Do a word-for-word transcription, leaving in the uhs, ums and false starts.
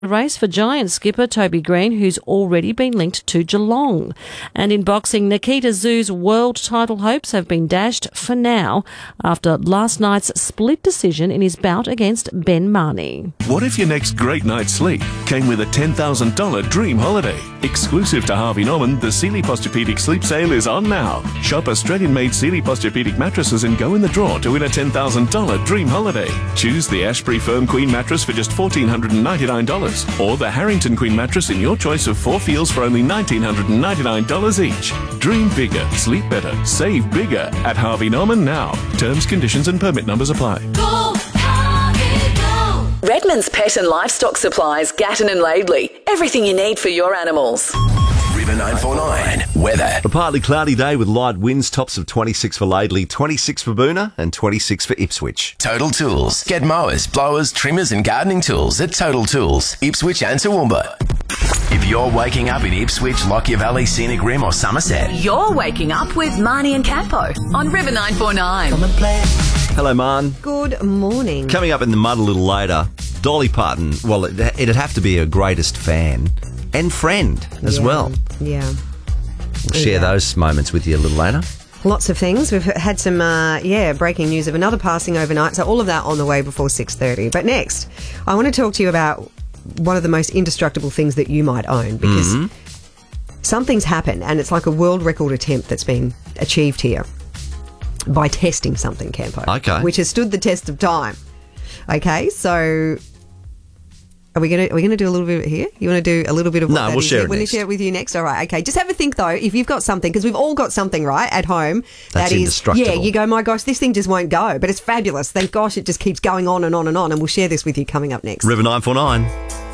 race for Giants skipper Toby Green, who's already been linked to Geelong. And in boxing, Nikita Zoo's world title hopes have been dashed for now after last night's split decision in his bout against Ben Marnie. What if your next great night's sleep came with a ten thousand dollars dream holiday? Exclusive to Harvey Norman, the Sealy Posturepedic Sleep Sale is on now. Shop Australian-made Sealy Posturepedic mattresses and go in the draw to win a ten thousand dollars dream holiday. Choose the Ashbury Firm Queen mattress for just one thousand four hundred ninety-nine dollars or the Harrington Queen mattress in your choice of four feels for only one thousand nine hundred ninety-nine dollars each. Dream bigger, sleep better, save bigger at Harvey Norman now. Terms, conditions and permit numbers apply. Go, Harvey, go. Redmond's Pet and Livestock Supplies, Gatton and Laidley. Everything you need for your animals. River nine four nine weather. A partly cloudy day with light winds, tops of twenty-six for Laidley, twenty-six for Boona and twenty-six for Ipswich. Total Tools. Get mowers, blowers, trimmers and gardening tools at Total Tools, Ipswich and Toowoomba. If you're waking up in Ipswich, Lockyer Valley, Scenic Rim or Somerset, You're waking up with Marnie and Campo on River nine four nine. Hello, Man. Good morning. Coming up in the mud a little later, Dolly Parton, well, it, it'd have to be a greatest fan and friend as Yeah, well. Yeah. We'll share Yeah. those moments with you a little later. Lots of things. We've had some, uh, yeah, breaking news of another passing overnight. So all of that on the way before six thirty. But next, I want to talk to you about one of the most indestructible things that you might own, because something's happened and it's like a world record attempt that's been achieved here by testing something, Campo. Okay. Which has stood the test of time. Okay, so... Are we going to are we going to do a little bit here? You want to do a little bit of what No, that we'll is? share it We'll next. share it with you next. All right, okay. Just have a think, though, if you've got something, because we've all got something, right, at home. That's that is, indestructible. yeah, you go, my gosh, this thing just won't go. But it's fabulous. Thank gosh it just keeps going on and on and on. And we'll share this with you coming up next. River nine four nine.